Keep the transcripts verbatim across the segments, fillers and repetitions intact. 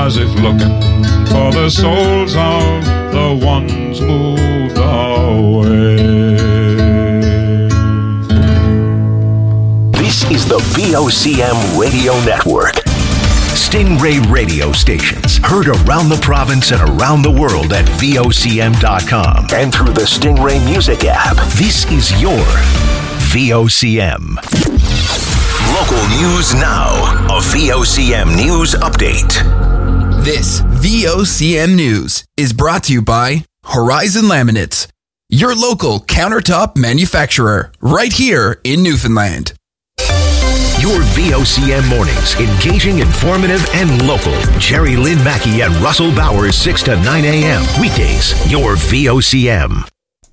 as if looking for the souls of the ones moved away. This is the V O C M Radio Network. Stingray radio stations heard around the province and around the world at V O C M dot com and through the Stingray Music app. This is your V O C M. Local news now. A V O C M News Update. This V O C M News is brought to you by Horizon Laminates, your local countertop manufacturer right here in Newfoundland. Your V O C M mornings, engaging, informative, and local. Jerry Lynn Mackey and Russell Bowers, six to nine a.m. Weekdays, your V O C M.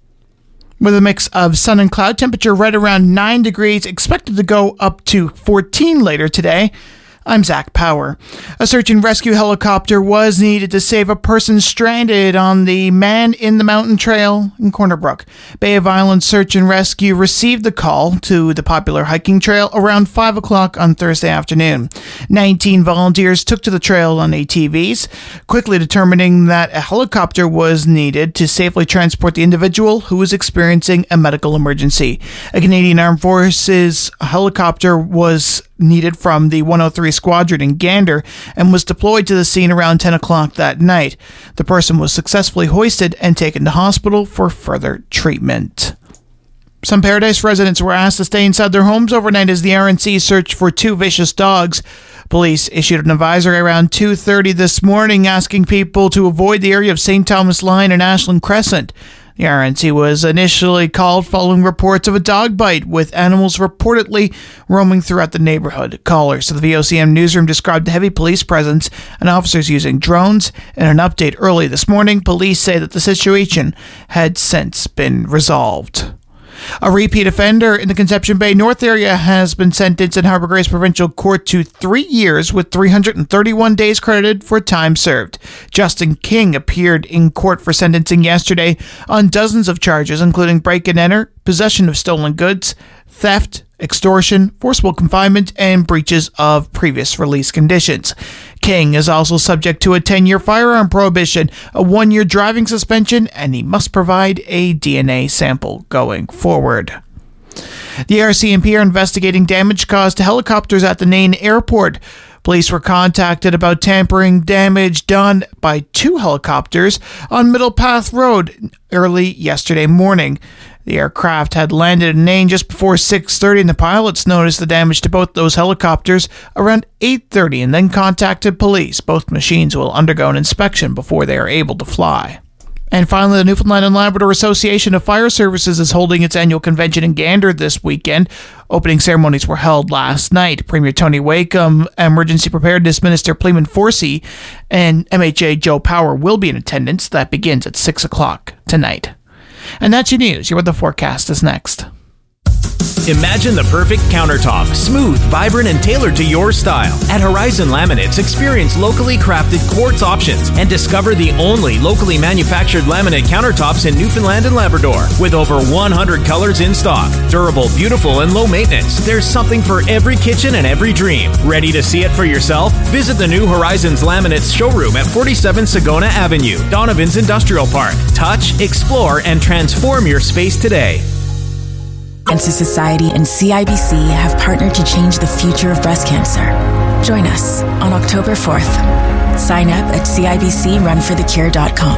With a mix of sun and cloud, temperature right around nine degrees, expected to go up to fourteen later today. I'm Zach Power. A search and rescue helicopter was needed to save a person stranded on the Man in the Mountain Trail in Corner Brook. Bay of Island Search and Rescue received the call to the popular hiking trail around five o'clock on Thursday afternoon. nineteen volunteers took to the trail on A T Vs, quickly determining that a helicopter was needed to safely transport the individual who was experiencing a medical emergency. A Canadian Armed Forces helicopter was needed from the one oh three Squadron in Gander and was deployed to the scene around ten o'clock that night. The person was successfully hoisted and taken to hospital for further treatment. Some Paradise residents were asked to stay inside their homes overnight as the R N C searched for two vicious dogs. Police issued an advisory around two thirty this morning asking people to avoid the area of Saint Thomas Line and Ashland Crescent. The R N C was initially called following reports of a dog bite, with animals reportedly roaming throughout the neighborhood. Callers to the V O C M newsroom described the heavy police presence and officers using drones. In an update early this morning, police say that the situation had since been resolved. A repeat offender in the Conception Bay North area has been sentenced in Harbour Grace Provincial Court to three years with three hundred thirty-one days credited for time served. Justin King appeared in court for sentencing yesterday on dozens of charges, including break and enter, possession of stolen goods, theft, extortion, forcible confinement, and breaches of previous release conditions. King is also subject to a ten-year firearm prohibition, a one-year driving suspension, and he must provide a D N A sample going forward. The R C M P are investigating damage caused to helicopters at the Nain Airport. Police were contacted about tampering damage done by two helicopters on Middle Path Road early yesterday morning. The aircraft had landed in Nain just before six thirty, and the pilots noticed the damage to both those helicopters around eight thirty and then contacted police. Both machines will undergo an inspection before they are able to fly. And finally, the Newfoundland and Labrador Association of Fire Services is holding its annual convention in Gander this weekend. Opening ceremonies were held last night. Premier Tony Wakeham, Emergency Preparedness Minister Pleeman Forsey, and M H A Joe Power will be in attendance. That begins at six o'clock tonight. And that's your news. Your weather forecast is next. Imagine the perfect countertop, smooth, vibrant, and tailored to your style. At Horizon Laminates, experience locally crafted quartz options and discover the only locally manufactured laminate countertops in Newfoundland and Labrador. With over one hundred colors in stock, durable, beautiful, and low maintenance, there's something for every kitchen and every dream. Ready to see it for yourself? Visit the new Horizons Laminates showroom at forty-seven Sagona Avenue, Donovan's Industrial Park. Touch, explore, and transform your space today. Cancer Society and C I B C have partnered to change the future of breast cancer. Join us on October fourth. Sign up at C I B C run for the cure dot com.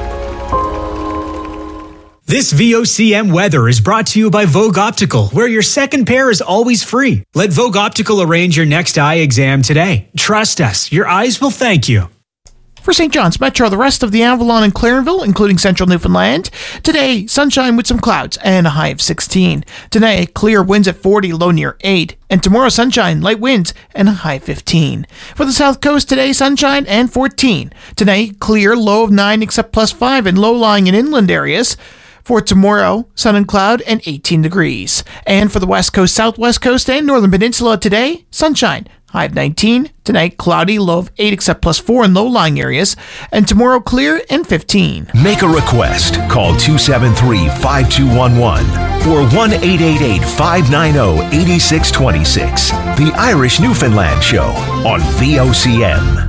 This V O C M weather is brought to you by Vogue Optical, where your second pair is always free. Let Vogue Optical arrange your next eye exam today. Trust us, your eyes will thank you. For Saint John's Metro, the rest of the Avalon and Clarenville, including central Newfoundland. Today, sunshine with some clouds and a high of sixteen. Tonight, clear winds at forty, low near eight. And tomorrow, sunshine, light winds, and a high of fifteen. For the South Coast today, sunshine and fourteen. Tonight, clear, low of nine except plus five in low-lying and inland areas. For tomorrow, sun and cloud and eighteen degrees. And for the West Coast, Southwest Coast, and Northern Peninsula today, sunshine. High of nineteen. Tonight, cloudy, low of eight except plus four in low-lying areas. And tomorrow, clear and fifteen. Make a request. Call two seven three, five two one one or one eight eight eight, five nine zero, eight six two six. The Irish Newfoundland Show on V O C M.